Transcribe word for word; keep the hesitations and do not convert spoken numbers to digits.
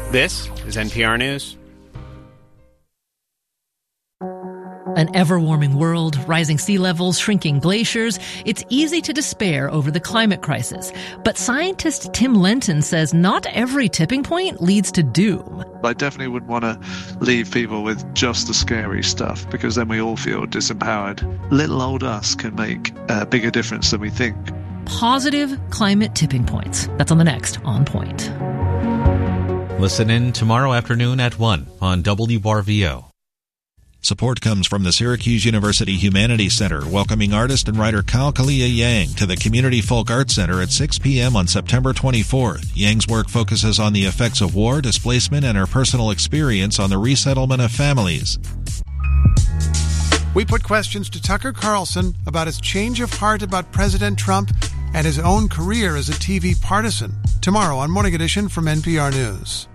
This is N P R News. An ever-warming world, rising sea levels, shrinking glaciers. It's easy to despair over the climate crisis. But scientist Tim Lenton says not every tipping point leads to doom. I definitely would want to leave people with just the scary stuff, because then we all feel disempowered. Little old us can make a bigger difference than we think. Positive climate tipping points. That's on the next On Point. Listen in tomorrow afternoon at one on W R V O. Support comes from the Syracuse University Humanities Center, welcoming artist and writer Kal Kalia Yang to the Community Folk Arts Center at six p.m. on September twenty-fourth. Yang's work focuses on the effects of war, displacement, and her personal experience on the resettlement of families. We put questions to Tucker Carlson about his change of heart about President Trump and his own career as a T V partisan. Tomorrow on Morning Edition from N P R News.